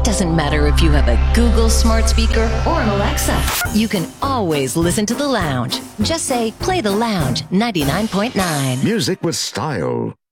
doesn't matter if you have a Google smart speaker or an Alexa. You can always listen to The Lounge. Just say, play The Lounge 99.9. Music with style.